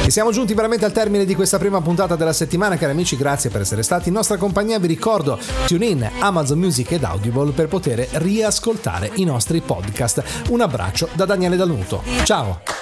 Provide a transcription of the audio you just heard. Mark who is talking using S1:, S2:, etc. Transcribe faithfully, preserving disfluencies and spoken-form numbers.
S1: E siamo giunti veramente al termine di questa prima puntata della settimana, cari amici, grazie per essere stati in nostra compagnia. Vi ricordo TuneIn, Amazon Music ed Audible per poter riascoltare i nostri podcast. Un abbraccio da Daniele Dalmuto. Ciao!